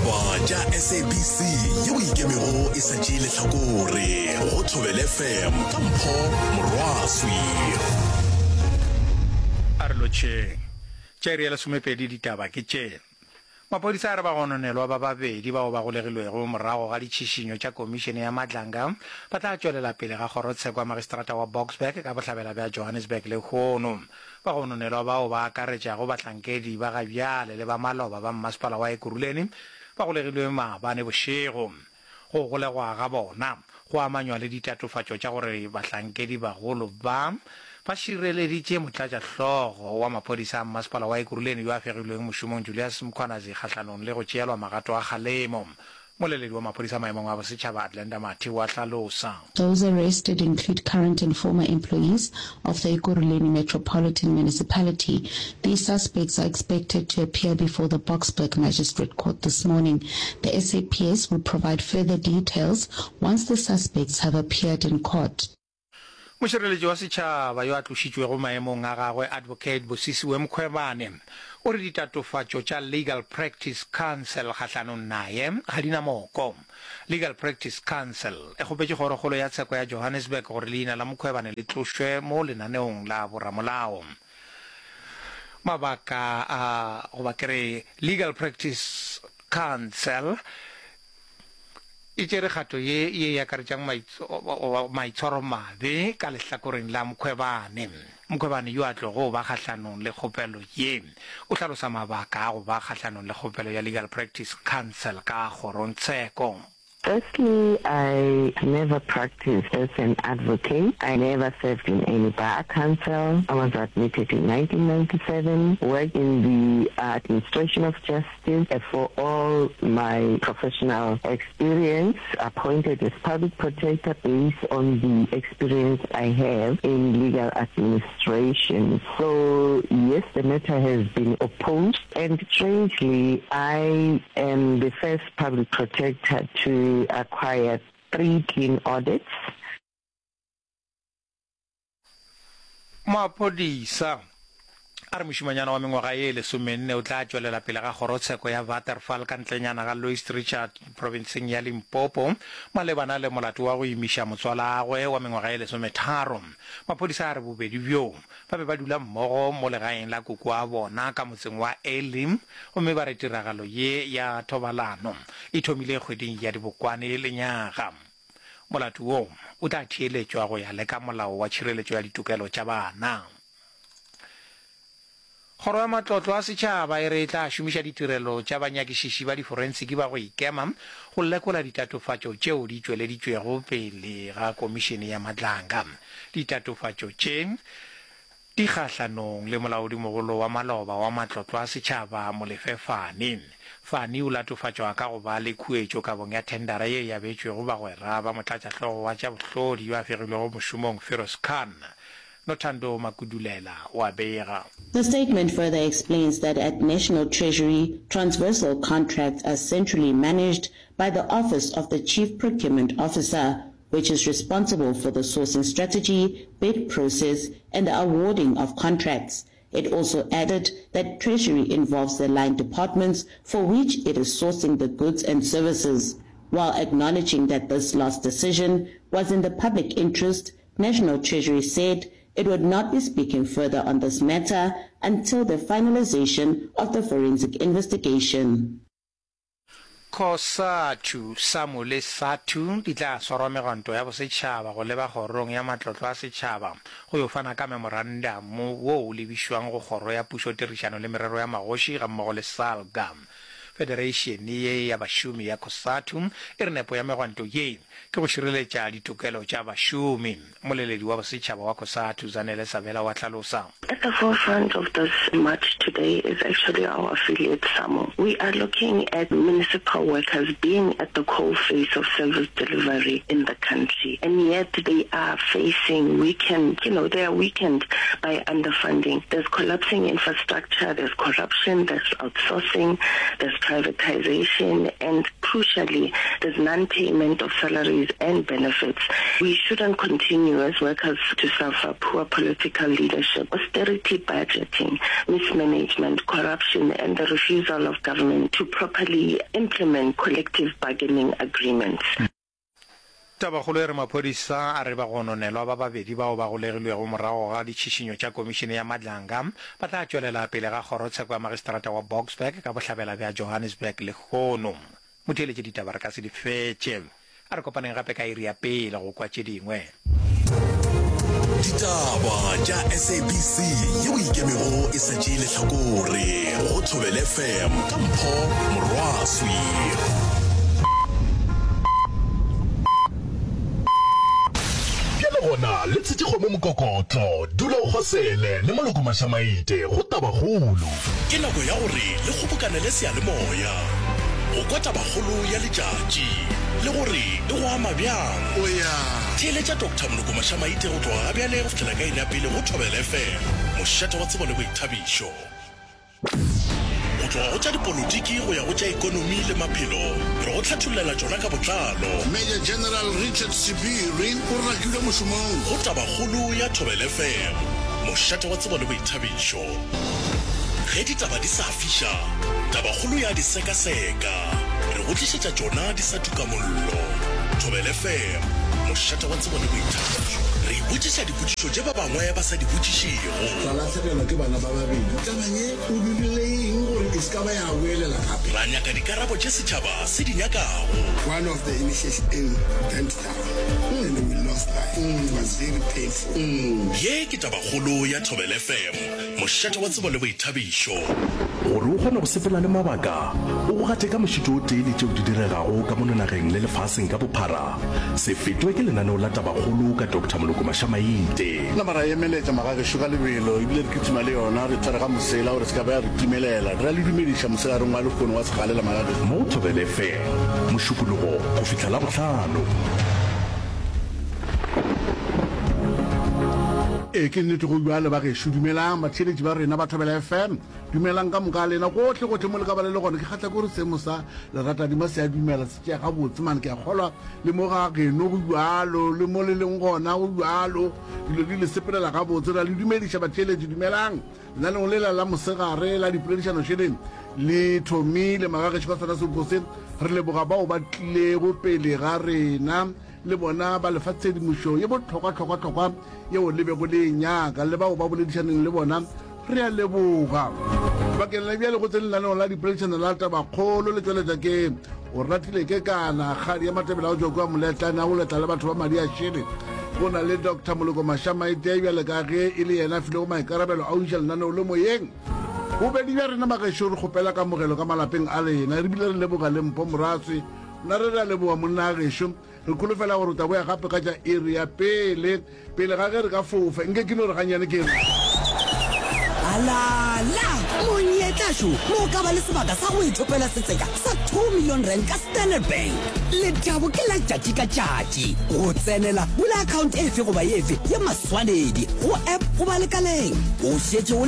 ditaba tša SABC yeo ikemego e sa tšee lehlakore go Thobela FM ka Mpho Morwaswi a re lotšheng tša iri ya lesomepedi ditaba ke tšena. Maphodisa a re ba gononelwa ba babedi bao ba golegilwego morago ga ditšhišinyo tša komišene ya Madlanga ba tla tšwelela pele ga kgorotsheko ya magistrata wa Boksburg ka bohlabela bja Johannesburg le Khono. Ba gononelwa bao ba akaretšago bahlankedi ba gabjale le ba maloba ba mmasepala wa Ekurhuleni ba golegilwe maabane bošego. Go golegwa ga bona go amanywa le ditatofatšo tša gore bahlankedi bagolo ba šireleditše motlatšahlogo wa maphodisa a mmasepala wa Ekurhuleni yo a fegilweng mošomong Julius Mkhwanazi kgahlanong le go tšeelwa magato a kgalemo. Moleledi wa maphodisa maemong a bosetšhaba Atlanta Mathi wa hlalosa. Those arrested include current and former employees of the Ekurhuleni Metropolitan Municipality. These suspects are expected to appear before the Boksburg Magistrate Court this morning. The SAPS will provide further details once the suspects have appeared in court. Mošireletši wa setšhaba yo a tlošitšwego maemong a gagwe Advocate Bosisiwe Mkhwebane o re ditatofatšo tša Legal Practice Council kgahlanong naye ga di na moko. Legal Practice Council e kgopetše kgorokgolo ya tsheko ya Johannesburg gore leina la Mkhwebane le tlošwe mo lenaneong la boramolao. Mabaka a go ba kere Legal Practice Council e tšere kgato ye ya karetšang maitshwaro mabe ka lehlakoreng la Mkhwebane. Mkhwebane yo a tlogo ba kgahlanong le kgopelo ye o hlalosa mabaka a go ba kgahlanong le kgopelo ya Legal Practice Council ka kgorontsheko. Firstly, I never practiced as an advocate. I never served in any bar council. I was admitted in 1997, worked in the administration of justice. For all my professional experience, appointed as public protector based on the experience I have in legal administration. So, yes, the matter has been opposed. And strangely, I am the first public protector to acquire 3 clean audits. Maphodisa a re mošimanyana wa mengwaga ye lesomenne o tla tšwelela pele ga kgorotsheko ya Waterval ka ntlenyana ga Louis Richard provinceng ya Limpopo malebana le molato wa go imiša motswalagwe wa mengwaga ye lesometharo. Maphodisa a re bobedi bjo ba be ba dula mmogo mo legaeng la koko a bona ka motseng wa Elim gomme ba re tiragalo ye ya thobalano e thomile kgweding ya Dibokwane lenyaga. Molato wo o tla theeletšwa go ya le ka molao wa tšhireletšo ya ditokelo tša bana. Kgoro ya matlotlo a setšhaba e re tla šomiša ditirelo tša banyakišiši ba diforensiki ba go ikema go lekola ditatofatšo tšeo di tšweleditšwego pele ga komišene ya Madlanga. Ditatofatšo tše di kgahlanong le molaodimogolo wa maloba wa matlotlo a setšhaba Molefe Fane. Fane o latofatšwa ka go ba le khuetšo kabong ya tendera ye ya betšwego bagwera ba motlatšahlogo wa tša bohlodi yo a fegilwego mošomong Feroz Khan. Notando Makudulela wa Beira. The statement further explains that at National Treasury, transversal contracts are centrally managed by the Office of the Chief Procurement Officer, which is responsible for the sourcing strategy, bid process, and the awarding of contracts. It also added that Treasury involves the line departments for which it is sourcing the goods and services. While acknowledging that this last decision was in the public interest, National Treasury said it would not be speaking further on this matter until the finalization of the forensic investigation. COSATU Samuel Satu di tla swarwa meganto ya bosetšhaba go leba kgorong ya matlotlo a setšhaba go yo fana ka memorandum wo o lebišwang go kgoro ya pušotirišano le merero ya magoši ga mmogo le SALGAM. Federation ye ya bašomi ya COSATU e re nepo ya megwanto ye ke go šireletša ditokelo tša bašomi. Moleledi wa bosetšhaba wa COSATU Zanele Sabela wa hlalosa. At the forefront of this march today is actually our affiliate SAMO. We are looking at municipal workers being at the coalface of service delivery in the country, and yet they are facing they are weakened by underfunding. There's collapsing infrastructure, there's corruption, there's outsourcing, there's privatization, and crucially, there's non-payment of salaries and benefits. We shouldn't continue as workers to suffer poor political leadership, austerity budgeting, mismanagement, corruption, and the refusal of government to properly implement collective bargaining agreements. Tabagolo re maphodisa a re ba gononelwa ba babedi bao ba golegilwego morago ga ditšhišinyo tša komishene ya Madlanga ba tla tšwelela pele ga kgorotsheko ya magistrata wa Boksburg ka bohlabela bja Johannesburg le kgono. Motheeletše ditaba re ka se di fetše a re kopaneng gape ka iri ya pele go kwa tše dingwe. Ditaba tša SABC yeo ikemego e šetše lehlakore go Thobela FM ka Mpho Morwaswi. Gona let's tse go mo mokokotlo dula o khosele le maloko mashamaite go tabagolo ke nako ya gore le kgobokane le se ya le moya go kwata bagolo ya letšatši le gore e go ama bjang o ya theletša Dr. Moloko Mashamaite go tloga ga bjale go fihlela ka ine ya pele go Thobela FM mošate wa tsebo le boithabišo go tloga go tša dipolotiki go ya go tša ekonomi le maphelo re go hlatholela tšona ka botlalo. Major General Richard Sibiri o rakilwe mošomong go tabagolo ya Thobela FM mošate wa tsebo le boithabišo ge ditaba di sa fiša tabagolo ya di sekaseka re go tlišetša tšona di sa tuka mollo. Thobela FM mošate wa tsebo le boithabišo re botšiša dipotšišo tše ba bangwe ba sa di botšišego. tlalatšhelelwa ke bana ba babedi tabanye o dirileng gore e se ka ba ya boelela gape ra nyaka dikarabo tše setšhaba se di nyakago. one of the initiation went down and we lost life. It was very painful. ye ke tabagolo ya Thobela FM mošate wa tsebo le boithabišo gore o kgone go sepela le mabaka o go gate ka mošito o tee le tšeo di diregago ka mononageng le lefaseng ka bophara se fetwe ke lenaneo la tabagolo ka Dr. Moloko Mashamaite. la mara emeletša magagešo ka lebelo ebile re kitima le yona re tshware ga mosela gore se ka ba ya re timelela re le dumediša mosela reng wa lekgono wa segalela magagešo mo Thobela FM mošupologo go fihla la bohlano. e ke nnete go bua le bagešo dumelang batheletši ba rena ba Thobela FM dumelang ka moka lena gotlhe mo le ka ba le gone ke kgatla kore seemo sa leratadima se a dumela se tšea gabotse mane ke a kgolwa le mo ga geno go bjalo le mo le leng gona go bjalo dilo di le sepelela gabotse ra le dumediša batheletši dumelang lenaneng le la mosegare la dipoledišano šheleng le thomile magagešo ka sona sebokoseng re leboga bao ba tlilego pele ga rena le bona ba lefatshe dimušo ye botlhokwa yeo le bego le nyaka le bao ba boledišaneng le bona re a leboga bakeng la bjale go tse lenaneo la dipoledišano la tabakgolo le tsweletša ke o ratile ke kana kgadi ya Matebela o joko wa moletlane a go letla le batho ba madi a šele go na le Dr. Moloko Mashamaite bjale ka ge e le yena file go maikarabelo a uša lenaneo le moyeng bobedi bja rena magešo re kgopela ka mogelo ka malapeng a lena re bile re leboga le Mpho Morwaswi na re ra leboga monna gešo re kholofela gore tabo ya gape ka tša iri ya pele ga ge re ka fofa nke ke no re ganyane ke re alala monyetlašo mo ka ba le sebaka sa go ithopela setseka sa 2 million rand ka Standard Bank letabo ke la tšatši ka tšatši go tsenela bula account efe goba efe ye maswanedi go app goba lekaleng o šetše o